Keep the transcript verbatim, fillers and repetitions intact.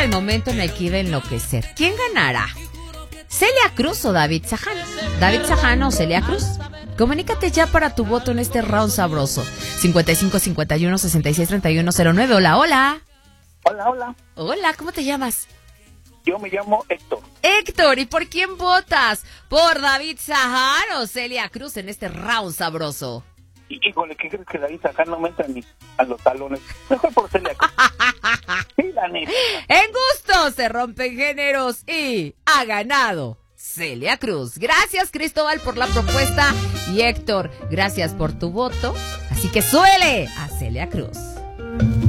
el momento en el que iba a enloquecer. ¿Quién ganará? ¿Celia Cruz o David Sajano? ¿David Sajano o Celia Cruz? Comunícate ya para tu voto en este round sabroso. cincuenta y cinco, cincuenta y uno, sesenta y seis, treinta y uno, cero nueve. Hola, hola. Hola, hola. Hola, ¿cómo te llamas? Yo me llamo Héctor. Héctor, ¿y por quién votas? ¿Por David Sajano o Celia Cruz en este round sabroso? Híjole, ¿qué crees que David Sajano no me entra ni a los talones? Mejor por Celia Cruz. Sí, la neta. En gusto se rompen géneros y ha ganado Celia Cruz. Gracias, Cristóbal, por la propuesta. Y Héctor, gracias por tu voto. Así que suele a Celia Cruz.